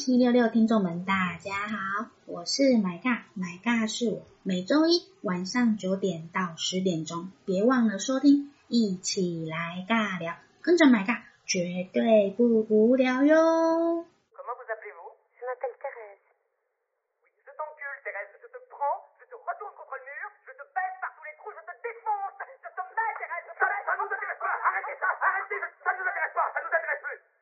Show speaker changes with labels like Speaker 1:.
Speaker 1: 1766听众们，大家好，我是买尬是我，每周一晚上9点到10点钟，别忘了收听，一起来尬聊，跟着买尬，绝对不无聊哟。
Speaker 2: Comment vous appelez-vous? Je m'appelle Thérèse. Oui, je t'encule, Thérèse, je te prends, je te retourne contre le mur, je te baisse par tous les trous, je te défonce, je te mets, Thérèse, ça nous intéresse pas, arrêtez ça, ça nous intéresse pas, ça nous intéresse plus.